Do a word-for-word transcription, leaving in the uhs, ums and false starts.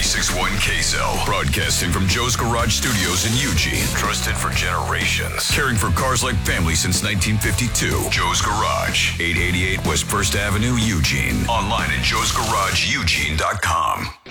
ninety-six point one Queso. Broadcasting from Joe's Garage Studios in Eugene. Trusted for generations. Caring for cars like family since nineteen fifty-two. Joe's Garage. eight eighty-eight West First Avenue, Eugene. Online at joes garage eugene dot com.